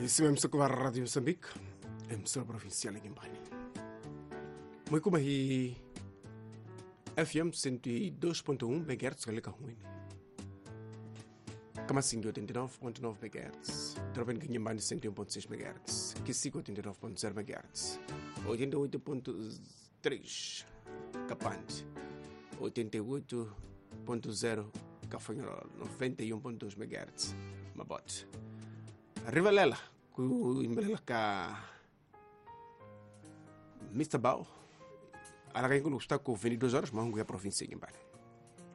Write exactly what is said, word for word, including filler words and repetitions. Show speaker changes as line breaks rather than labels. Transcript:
Esse é a Rádio Moçambique, emissora provincial em Mbani. Muito bem, F M cento e dois ponto um megahertz, que é o Kamasingi oitenta e nove ponto nove megahertz, Troben Guinhambani cento e um ponto seis megahertz, Kisigo oitenta e nove ponto zero megahertz, oitenta e oito ponto três Kapandi, oitenta e oito ponto zero Cafanhol, noventa e um ponto dois megahertz, Mabot. Rivalela, ku imbelela ka mister Bao, ala kayo kung gusto ko vinte e duas horas, mahungu ya província em Mbani.